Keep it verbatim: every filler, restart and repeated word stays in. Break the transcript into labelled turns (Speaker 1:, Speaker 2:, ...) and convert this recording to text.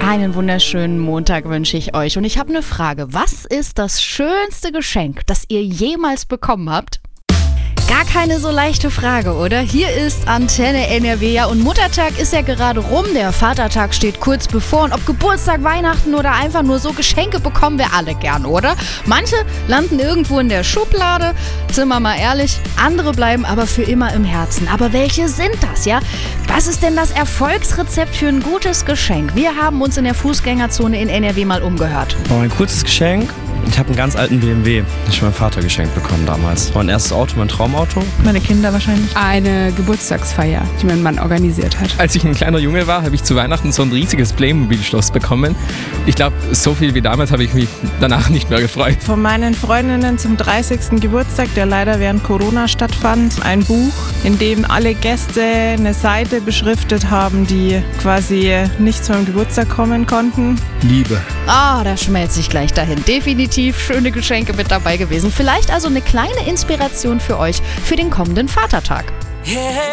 Speaker 1: Einen wunderschönen Montag wünsche ich euch. Und ich habe eine Frage. Was ist das schönste Geschenk, das ihr jemals bekommen habt? Gar keine so leichte Frage, oder? Hier ist Antenne N R W, ja, und Muttertag ist ja gerade rum, der Vatertag steht kurz bevor und ob Geburtstag, Weihnachten oder einfach nur so, Geschenke bekommen wir alle gern, oder? Manche landen irgendwo in der Schublade, sind wir mal ehrlich, andere bleiben aber für immer im Herzen. Aber welche sind das, ja? Was ist denn das Erfolgsrezept für ein gutes Geschenk? Wir haben uns in der Fußgängerzone in N R W mal umgehört.
Speaker 2: Oh, ein kurzes Geschenk. Ich habe einen ganz alten B M W, den ich meinem Vater geschenkt bekommen damals. Mein erstes Auto, mein Traumauto.
Speaker 3: Meine Kinder wahrscheinlich.
Speaker 4: Eine Geburtstagsfeier, die mein Mann organisiert hat.
Speaker 5: Als ich ein kleiner Junge war, habe ich zu Weihnachten so ein riesiges Playmobil-Schloss bekommen. Ich glaube, so viel wie damals habe ich mich danach nicht mehr gefreut.
Speaker 3: Von meinen Freundinnen zum dreißigsten Geburtstag, der leider während Corona stattfand, ein Buch, in dem alle Gäste eine Seite beschriftet haben, die quasi nicht zu meinem Geburtstag kommen konnten.
Speaker 2: Liebe.
Speaker 1: Ah, da schmelze ich gleich dahin. Definitiv schöne Geschenke mit dabei gewesen. Vielleicht also eine kleine Inspiration für euch für den kommenden Vatertag.